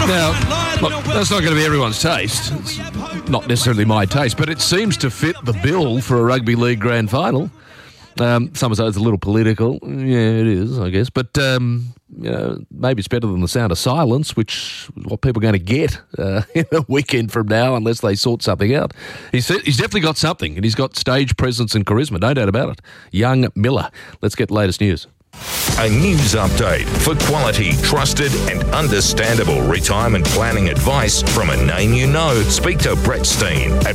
Now, look, that's not going to be everyone's taste. It's not necessarily my taste, but it seems to fit the bill for a rugby league grand final. Some would say it's a little political. Yeah, it is, I guess. But maybe it's better than the sound of silence, which is what people are going to get in a weekend from now unless they sort something out. He's definitely got something, and he's got stage presence and charisma, no doubt about it. Young Miller. Let's get the latest news. A news update for quality, trusted and understandable retirement planning advice from a name you know. Speak to Brett Steen at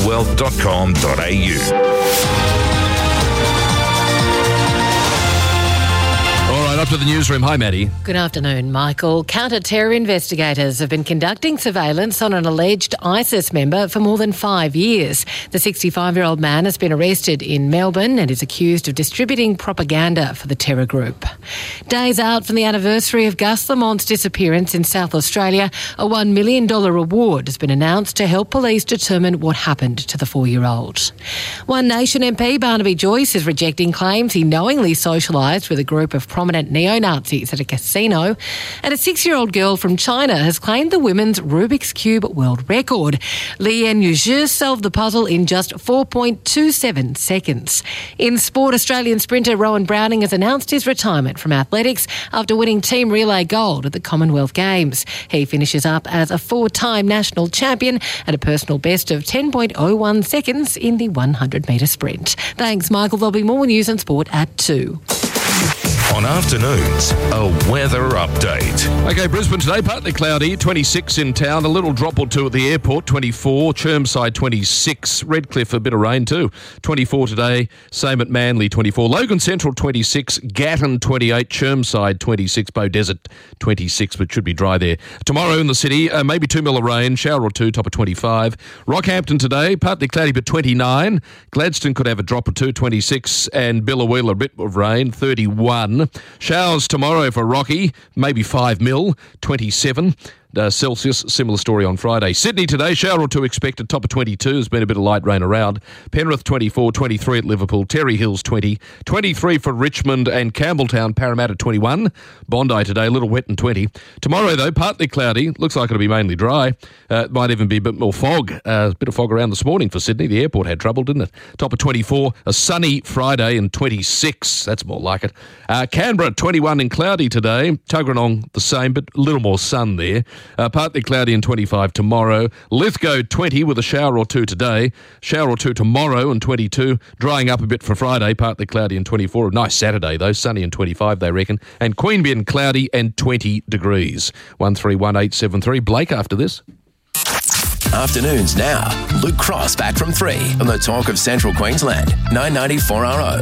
pretzelwealth.com.au. Up to the newsroom. Hi, Maddie. Good afternoon, Michael. Counter-terror investigators have been conducting surveillance on an alleged ISIS member for more than 5 years. The 65-year-old man has been arrested in Melbourne and is accused of distributing propaganda for the terror group. Days out from the anniversary of Gus Lamont's disappearance in South Australia, a $1 million reward has been announced to help police determine what happened to the 4-year-old. One Nation MP Barnaby Joyce is rejecting claims he knowingly socialised with a group of prominent neo-Nazis at a casino, and a 6-year-old girl from China has claimed the women's Rubik's Cube world record. Lian Yuzhe solved the puzzle in just 4.27 seconds. In sport, Australian sprinter Rowan Browning has announced his retirement from athletics after winning team relay gold at the Commonwealth Games. He finishes up as a 4-time national champion and a personal best of 10.01 seconds in the 100-metre sprint. Thanks, Michael. There'll be more news and sport at 2. On afternoons, a weather update. Okay, Brisbane today, partly cloudy, 26 in town, a little drop or two at the airport, 24, Chermside 26, Redcliffe a bit of rain too, 24 today, same at Manly 24, Logan Central 26, Gatton 28, Chermside 26, Beaudesert 26, but should be dry there. Tomorrow in the city, maybe 2 mil of rain, shower or two, top of 25. Rockhampton today, partly cloudy but 29, Gladstone could have a drop or two, 26, and Billawheeler a bit of rain, 31. Showers tomorrow for Rocky, maybe 5 mil, 27 Celsius. Similar story on Friday. Sydney today, shower or two expected, top of 22. There's been a bit of light rain around. Penrith 24, 23 at Liverpool. Terry Hills 20, 23 for Richmond and Campbelltown. Parramatta 21. Bondi today, a little wet and 20. Tomorrow though, partly cloudy. Looks like it'll be mainly dry. Might even be a bit more fog. A bit of fog around this morning for Sydney. The airport had trouble, didn't it? Top of 24. A sunny Friday and 26. That's more like it. Canberra 21 and cloudy today. Tuggeranong the same, but a little more sun there. Partly cloudy and 25 tomorrow. Lithgow 20 with a shower or two today. Shower or two tomorrow and 22. Drying up a bit for Friday. Partly cloudy and 24. A nice Saturday though. Sunny and 25 they reckon. And Queanbeyan cloudy and 20 degrees. 131873. Blake after this. Afternoons now. Luke Cross back from 3 on the Talk of Central Queensland. 994 RO.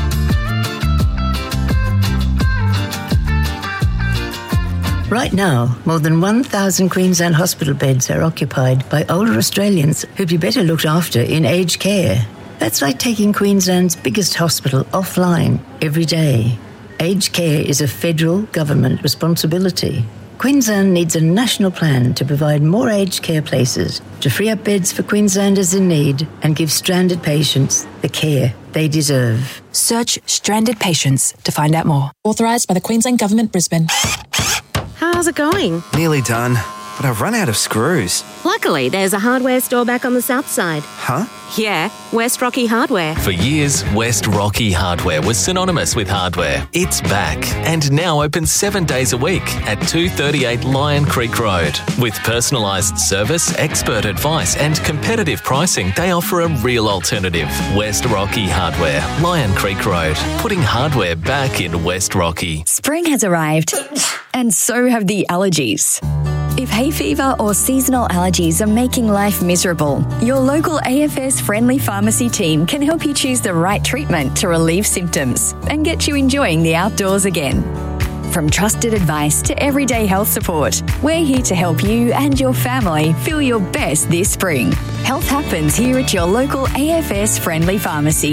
Right now, more than 1,000 Queensland hospital beds are occupied by older Australians who'd be better looked after in aged care. That's like taking Queensland's biggest hospital offline every day. Aged care is a federal government responsibility. Queensland needs a national plan to provide more aged care places, to free up beds for Queenslanders in need and give stranded patients the care they deserve. Search Stranded Patients to find out more. Authorised by the Queensland Government, Brisbane. How's it going? Nearly done, but I've run out of screws. Luckily, there's a hardware store back on the south side. Huh? Yeah, West Rocky Hardware. For years, West Rocky Hardware was synonymous with hardware. It's back and now open 7 days a week at 238 Lion Creek Road. With personalised service, expert advice and competitive pricing, they offer a real alternative. West Rocky Hardware, Lion Creek Road, putting hardware back in West Rocky. Spring has arrived and so have the allergies. If hay fever or seasonal allergies are making life miserable, your local AFS Friendly Pharmacy team can help you choose the right treatment to relieve symptoms and get you enjoying the outdoors again. From trusted advice to everyday health support, we're here to help you and your family feel your best this spring. Health happens here at your local AFS Friendly Pharmacy.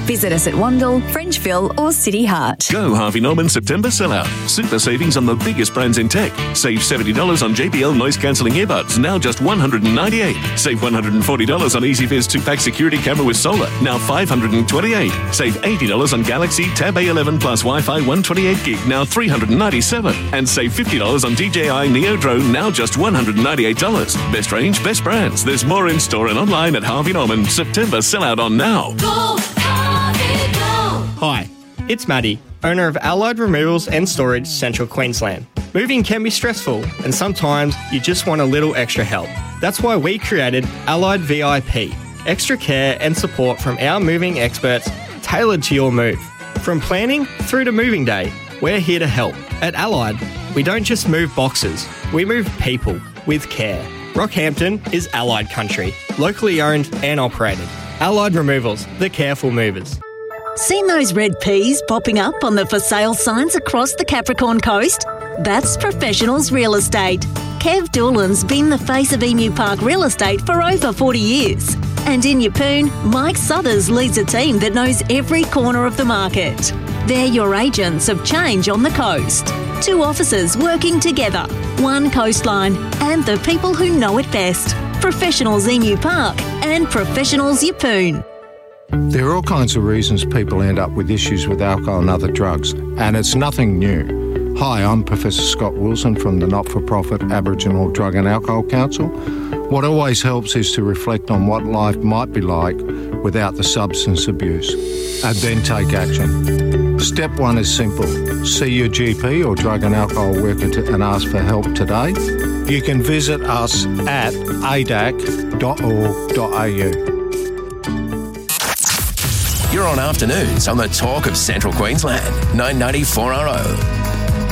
Visit us at Wandle, Frenchville or City Heart. Go Harvey Norman September sellout. Super savings on the biggest brands in tech. Save $70 on JBL noise cancelling earbuds, now just $198. Save $140 on EasyViz 2-pack security camera with solar, now $528. Save $80 on Galaxy Tab A11 plus Wi-Fi 128 gig, now $397. And save $50 on DJI Neo Drone, now just $198. Best range, best brands. There's more in store and online at Harvey Norman. September sellout on now. Go, Harvey, go! Hi, it's Maddie, owner of Allied Removals and Storage, Central Queensland. Moving can be stressful, and sometimes you just want a little extra help. That's why we created Allied VIP, extra care and support from our moving experts tailored to your move. From planning through to moving day, we're here to help. At Allied, we don't just move boxes, we move people with care. Rockhampton is Allied country, locally owned and operated. Allied Removals, the careful movers. Seen those red peas popping up on the for sale signs across the Capricorn coast? That's Professionals Real Estate. Kev Doolan's been the face of Emu Park Real Estate for over 40 years. And in Yeppoon, Mike Suthers leads a team that knows every corner of the market. They're your agents of change on the coast. 2 offices working together, 1 coastline, and the people who know it best. Professionals Emu Park and Professionals Yeppoon. There are all kinds of reasons people end up with issues with alcohol and other drugs, and it's nothing new. Hi, I'm Professor Scott Wilson from the not-for-profit Aboriginal Drug and Alcohol Council. What always helps is to reflect on what life might be like without the substance abuse, and then take action. Step 1 is simple. See your GP or drug and alcohol worker and ask for help today. You can visit us at adac.org.au. You're on Afternoons on the Talk of Central Queensland, 990 4RO.